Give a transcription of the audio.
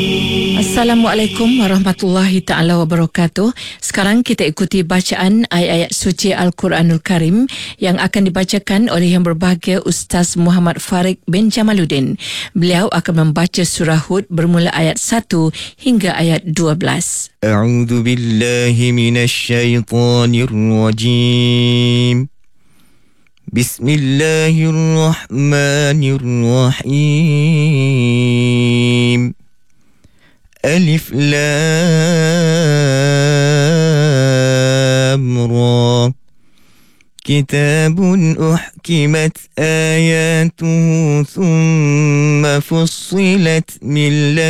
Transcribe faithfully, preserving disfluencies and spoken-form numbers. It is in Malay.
Assalamualaikum warahmatullahi ta'ala wabarakatuh. Sekarang kita ikuti bacaan ayat-ayat suci Al-Quranul Karim yang akan dibacakan oleh yang berbahagia Ustaz Muhammad Farid bin Jamaluddin. Beliau akan membaca surah Hud bermula ayat satu hingga ayat dua belas. A'udzu billahi minasy syaithanir rajim. Bismillahirrahmanirrahim. Alif Lam Ra. Kitabun uhkimat ayatuhu thumma fussilat min